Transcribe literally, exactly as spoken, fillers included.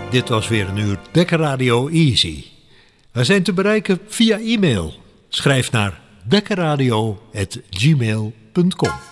Dit was weer een uur Bekker Radio Easy. Wij zijn te bereiken via e-mail. Schrijf naar bekkerradio apenstaartje gmail punt com.